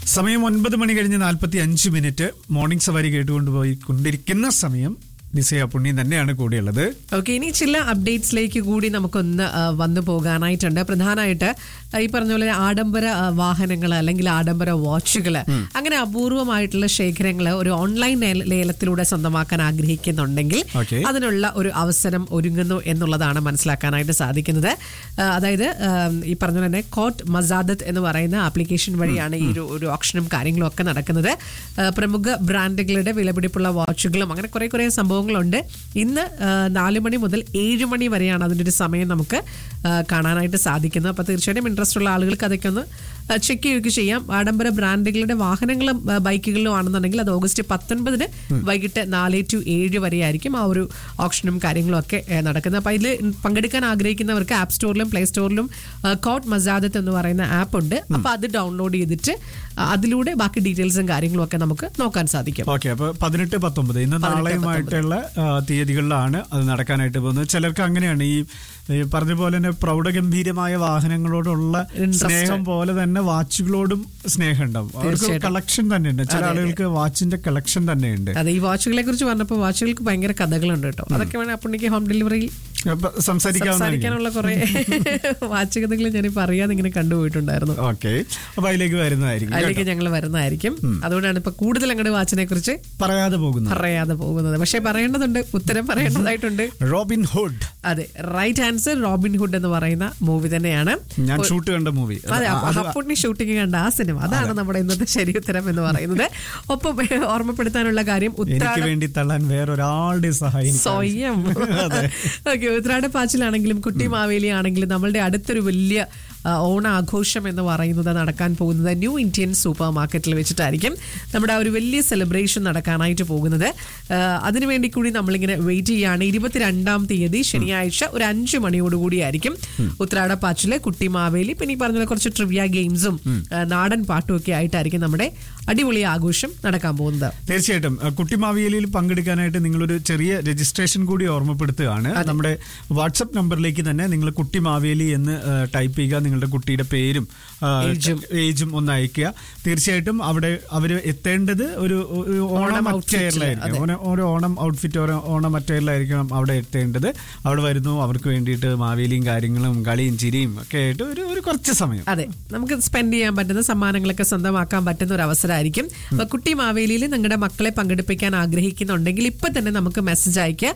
സമയം 9 മണി കഴിഞ്ഞ് 45 മോർണിംഗ് സവാരി കേട്ടുകൊണ്ടുപോയിക്കൊണ്ടിരിക്കുന്ന സമയം നിസയ പുണ്യം തന്നെയാണ് കൂടെയുള്ളത്. ഓക്കെ, ഇനി ചില അപ്ഡേറ്റ്സിലേക്ക് കൂടി നമുക്കൊന്ന് വന്നു പോകാനായിട്ടുണ്ട്. പ്രധാനമായിട്ട് ഈ പറഞ്ഞ പോലെ ആഡംബര വാഹനങ്ങൾ അല്ലെങ്കിൽ ആഡംബര വാച്ചുകൾ, അങ്ങനെ അപൂർവമായിട്ടുള്ള ശേഖരങ്ങൾ ഒരു ഓൺലൈൻ ലേലത്തിലൂടെ സ്വന്തമാക്കാൻ ആഗ്രഹിക്കുന്നുണ്ടെങ്കിൽ അതിനുള്ള ഒരു അവസരം ഒരുങ്ങുന്നു എന്നുള്ളതാണ് മനസ്സിലാക്കാനായിട്ട് സാധിക്കുന്നത്. അതായത് ഈ പറഞ്ഞ തന്നെ കോട്ട് മസാദത്ത് എന്ന് പറയുന്ന ആപ്ലിക്കേഷൻ വഴിയാണ് ഈ ഒരു ഓപ്ഷനും കാര്യങ്ങളും ഒക്കെ നടക്കുന്നത്. പ്രമുഖ ബ്രാൻഡുകളുടെ വിലപിടിപ്പുള്ള വാച്ചുകളും അങ്ങനെ കുറെ സംഭവങ്ങളുണ്ട്. ഇന്ന് 4 മണി മുതൽ 7 മണി വരെയാണ് അതിൻ്റെ ഒരു സമയം നമുക്ക് കാണാനായിട്ട് സാധിക്കുന്നത്. അപ്പോൾ തീർച്ചയായിട്ടും ഇൻട്രസ്റ്റ് ഉള്ള ആളുകൾക്ക് അതൊക്കെ ഒന്ന് ചെക്ക് ചെയ്യുകയൊക്കെ ചെയ്യാം. ആഡംബര ബ്രാൻഡുകളുടെ വാഹനങ്ങളും ബൈക്കുകളിലും ആണെന്നുണ്ടെങ്കിൽ അത് ഓഗസ്റ്റ് 19 വൈകിട്ട് 4 to 7 വരെ ആയിരിക്കും ആ ഒരു ഓപ്ഷനും കാര്യങ്ങളും ഒക്കെ നടക്കുന്നത്. അപ്പോൾ ഇതിൽ പങ്കെടുക്കാൻ ആഗ്രഹിക്കുന്നവർക്ക് ആപ്പ് സ്റ്റോറിലും പ്ലേ സ്റ്റോറിലും കോട്ട് മസാദത്ത് എന്ന് പറയുന്ന ആപ്പ് ഉണ്ട്. അപ്പോൾ അത് ഡൗൺലോഡ് ചെയ്തിട്ട് അതിലൂടെ ബാക്കി ഡീറ്റെയിൽസും കാര്യങ്ങളും ഒക്കെ നമുക്ക് നോക്കാൻ സാധിക്കും. ഓക്കെ, അപ്പോൾ 18, 19 ഇന്ന് നാളെയുമായിട്ടുള്ള തീയതികളിലാണ് അത് നടക്കാനായിട്ട് പോകുന്നത്. ചിലർക്ക് അങ്ങനെയാണ് ഈ പറഞ്ഞ പോലെ തന്നെ പ്രൗഢഗംഭീരമായ വാഹനങ്ങളോടുള്ള സ്നേഹം പോലെ തന്നെ വാച്ചുകളോടും സ്നേഹം ഉണ്ടാവും. അവർക്ക് കളക്ഷൻ തന്നെ ഉണ്ട്. ചില ആളുകൾക്ക് വാച്ചിന്റെ കളക്ഷൻ തന്നെ ഉണ്ട്. അതെ, ഈ വാച്ചുകളെ കുറിച്ച് പറഞ്ഞപ്പോൾ വാച്ചുകൾക്ക് ഭയങ്കര കഥകളുണ്ട് കേട്ടോ. അതൊക്കെ വേണേൽ അപ്പുണ്ണിക്ക് ഹോം ഡെലിവറിയിൽ സംസാരിക്കാനുള്ള കുറെ വാച്ച് കഥകൾ ഞാനിപ്പോ അറിയാതെ ഇങ്ങനെ കണ്ടുപോയിട്ടുണ്ടായിരുന്നു. ഓക്കെ, അപ്പൊ അതിലേക്ക് ഞങ്ങൾ വരുന്നതായിരിക്കും. അതുകൊണ്ടാണ് ഇപ്പൊ കൂടുതൽ അങ്ങോട്ട് വാച്ചിനെ കുറിച്ച് പറയാതെ പോകുന്നത്. പക്ഷെ പറയേണ്ടതുണ്ട്, ഉത്തരം പറയേണ്ടതായിട്ടുണ്ട്. Robin hood. അതെ, റൈറ്റ് ആൻസർ റോബിൻ ഹുഡ് എന്ന് പറയുന്ന മൂവി തന്നെയാണ്. ഞാൻ ഷൂട്ട് കണ്ട മൂവി. അതെ, അപ്പുണ്ണി ഷൂട്ടിങ് കണ്ട ആ സിനിമ. അതാണ് നമ്മുടെ ഇന്നത്തെ ശരി ഉത്തരം എന്ന് പറയുന്നത്. ഒപ്പം ഓർമ്മപ്പെടുത്താനുള്ള കാര്യം, എനിക്ക് വേണ്ടി തള്ളാൻ വേറൊരാളുടെ സഹായം സ്വയം. ഓക്കെ, ഉത്രാടപ്പാച്ചിലാണെങ്കിലും കുട്ടി മാവേലി ആണെങ്കിലും നമ്മളുടെ അടുത്തൊരു വലിയ ഓണാഘോഷം എന്ന് പറയുന്നത് നടക്കാൻ പോകുന്നത് ന്യൂ ഇന്ത്യൻ സൂപ്പർ മാർക്കറ്റിൽ വെച്ചിട്ടായിരിക്കും. നമ്മുടെ ആ ഒരു വലിയ സെലിബ്രേഷൻ നടക്കാനായിട്ട് പോകുന്നത്. അതിനുവേണ്ടി കൂടി നമ്മളിങ്ങനെ വെയിറ്റ് ചെയ്യുകയാണ്. 22-ാം തീയതി ശനിയാഴ്ച ഒരു 5 മണിയോടുകൂടിയായിരിക്കും ഉത്രാടപ്പാച്ചില്, കുട്ടി മാവേലി, പിന്നെ ഈ പറഞ്ഞ കുറച്ച് ട്രിവിയ ഗെയിംസും നാടൻ പാട്ടും ഒക്കെ ആയിട്ടായിരിക്കും നമ്മുടെ അടിപൊളി ആഘോഷം നടക്കാൻ പോകുന്നത്. തീർച്ചയായിട്ടും കുട്ടിമാവേലിയിൽ പങ്കെടുക്കാനായിട്ട് നിങ്ങളൊരു ചെറിയ രജിസ്ട്രേഷൻ കൂടി ഓർമ്മപ്പെടുത്തുകയാണ്. നമ്മുടെ വാട്സപ്പ് നമ്പറിലേക്ക് തന്നെ നിങ്ങൾ കുട്ടിമാവേലി എന്ന് ടൈപ്പ് ചെയ്യുക. നിങ്ങളുടെ കുട്ടിയുടെ പേരും ഏജും ഒന്ന് അയക്കുക. തീർച്ചയായിട്ടും അവിടെ അവർ എത്തേണ്ടത് ഒരു ഓണം അറ്റയറിലായിരിക്കും. ഒരു ഓണം ഔട്ട്ഫിറ്റ്, ഓണം അറ്റയറിലായിരിക്കണം അവിടെ എത്തേണ്ടത്. അവിടെ വരുന്നു, അവർക്ക് വേണ്ടിയിട്ട് മാവേലിയും കാര്യങ്ങളും കളിയും ചിരിയും ഒക്കെ ആയിട്ട് ഒരു കുറച്ച് സമയം നമുക്ക് സ്പെൻഡ് ചെയ്യാൻ പറ്റുന്ന സമ്മാനങ്ങളൊക്കെ സ്വന്തമാക്കാൻ പറ്റുന്ന ഒരു അവസരമായിരിക്കും. കുട്ടി മാവേലിയിൽ നിങ്ങളുടെ മക്കളെ പങ്കെടുപ്പിക്കാൻ ആഗ്രഹിക്കുന്നുണ്ടെങ്കിൽ ഇപ്പൊ തന്നെ നമുക്ക് മെസ്സേജ് അയക്കുക.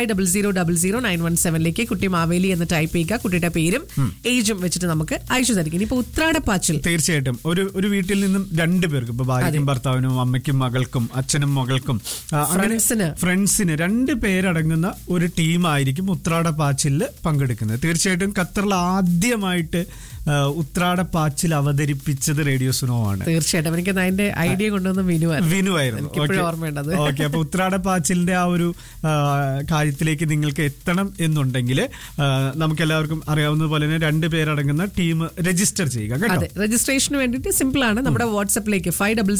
50000917 കുട്ടി മാവേലി എന്ന് ടൈപ്പ് ചെയ്യുക. കുട്ടിയുടെ പേരും ഏജും വെച്ചിട്ട് നമുക്ക് അയച്ചു തരിക. ഇപ്പൊ ഉത്രാടപ്പാച്ചിൽ തീർച്ചയായിട്ടും ഒരു വീട്ടിൽ നിന്നും 2 പേർക്ക്, ഇപ്പൊ ഭാര്യയ്ക്കും ഭർത്താവിനും, അമ്മയ്ക്കും മകൾക്കും, അച്ഛനും മകൾക്കും, ഫ്രണ്ട്സിന് 2 പേരടങ്ങുന്ന ഒരു ടീമായിരിക്കും ഉത്രാടപ്പാച്ചിലിൽ പങ്കെടുക്കുന്നത്. തീർച്ചയായിട്ടും ഖത്തറിൽ ആദ്യമായിട്ട് ഉത്രാടപ്പാച്ചിൽ അവതരിപ്പിച്ചത് റേഡിയോ സുനോ ആണ്. തീർച്ചയായിട്ടും എനിക്ക് അതിന്റെ ഐഡിയ കൊണ്ടുവന്ന വിനുവായിരുന്നു. ഓക്കെ, അപ്പൊ ഉത്രാടപ്പാച്ചിലിന്റെ ആ ഒരു കാര്യത്തിലേക്ക് നിങ്ങൾക്ക് എത്തണം എന്നുണ്ടെങ്കിൽ നമുക്ക് എല്ലാവർക്കും അറിയാവുന്ന പോലെ തന്നെ 2 പേരടങ്ങുന്ന ടീം രജിസ്റ്റർ ചെയ്യുക. അതെ, രജിസ്ട്രേഷന് വേണ്ടിയിട്ട് സിമ്പിൾ ആണ്. നമ്മുടെ വാട്സ്ആപ്പിലേക്ക്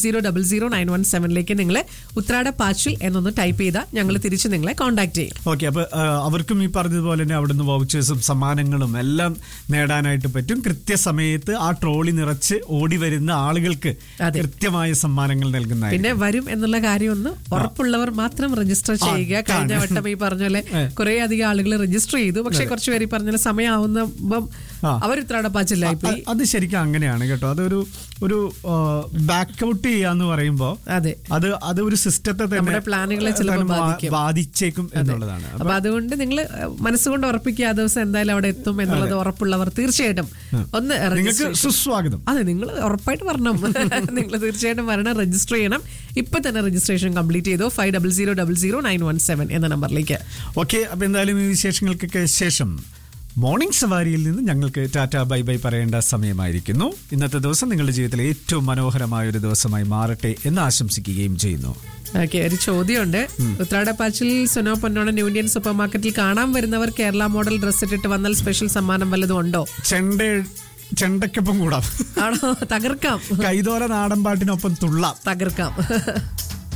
50000917 നിങ്ങൾ ഉത്രാടപ്പാച്ചിൽ എന്നൊന്ന് ടൈപ്പ് ചെയ്താൽ ഞങ്ങൾ തിരിച്ച് നിങ്ങളെ കോൺടാക്ട് ചെയ്യും. ഓക്കെ, അപ്പൊ അവർക്കും ഈ പറഞ്ഞതുപോലെ തന്നെ അവിടുന്ന് വൗച്ചേഴ്സും സമ്മാനങ്ങളും എല്ലാം നേടാനായിട്ട് പറ്റും. കൃത്യസമയത്ത് ആ ട്രോളി നിറച്ച് ഓടി വരുന്ന ആളുകൾക്ക് കൃത്യമായ സമ്മാനങ്ങൾ നൽകുന്ന. പിന്നെ വരും എന്നുള്ള കാര്യം ഒന്ന് ഉറപ്പുള്ളവർ മാത്രം രജിസ്റ്റർ ചെയ്യുക. കഴിഞ്ഞ വട്ടം ഈ പറഞ്ഞ പോലെ കുറെ അധികം ആളുകൾ രജിസ്റ്റർ ചെയ്തു. പക്ഷെ കുറച്ച് പേര് ഈ പറഞ്ഞ സമയമാവുമ്പം അവർ ഉത്രാടപ്പാച്ചിലായി പോയി. അത് ശരിക്കും അങ്ങനെയാണ് കേട്ടോ. അതൊരു ബാക്കൗട്ട് ചെയ്യാന്ന് പറയുമ്പോ അത് ഒരു സിസ്റ്റത്തെ തന്നെ പ്ലാനുകളെ ചിലപ്പോൾ ബാധിച്ചേക്കും എന്നുള്ളതാണ്. അപ്പൊ അതുകൊണ്ട് നിങ്ങൾ മനസ്സുകൊണ്ട് ഉറപ്പിക്കുക, ആ ദിവസം എന്തായാലും അവിടെ എത്തും എന്നുള്ളത് ഉറപ്പുള്ളവർ തീർച്ചയായിട്ടും ഒന്ന് സുസ്വാഗതം. അതെ, നിങ്ങൾ ഉറപ്പായിട്ട് വരണം. നിങ്ങൾ തീർച്ചയായിട്ടും വരണം, രജിസ്റ്റർ ചെയ്യണം. ഇപ്പൊ തന്നെ രജിസ്ട്രേഷൻ കംപ്ലീറ്റ് ചെയ്തോ 50000917 എന്ന നമ്പറിലേക്ക്. ഓക്കെ, അപ്പൊ എന്തായാലും ഈ വിശേഷങ്ങൾക്കൊക്കെ ശേഷം മോർണിംഗ് സവാരിയിൽ നിന്ന് ഞങ്ങൾക്ക് ടാറ്റ ബൈ ബൈ പറയേണ്ട സമയമായിരിക്കുന്നു. ഇന്നത്തെ ദിവസം നിങ്ങളുടെ ജീവിതത്തിലെ ഏറ്റവും മനോഹരമായ ഒരു ദിവസമായി മാറട്ടെ എന്ന് ആശംസിക്കുകയും ചെയ്യുന്നു. ഓക്കെ, ഒരു ചോദ്യമുണ്ട്. ഉത്രാടപ്പാച്ചിൽ സുനോ പൊന്നോണ ന്യൂ ഇന്ത്യൻ സൂപ്പർ മാർക്കറ്റിൽ കാണാൻ വരുന്നവർ കേരള മോഡൽ ഡ്രസ് ഇട്ടിട്ട് വന്നാൽ സ്പെഷ്യൽ സമ്മാനം വല്ലതും ഉണ്ടോ? ചെണ്ടയ്ക്കൊപ്പം കൂടാം, ആണോ? തകർക്കാം. കൈതോര നാടൻ പാട്ടിനൊപ്പം തുള്ളാം, തകർക്കാം.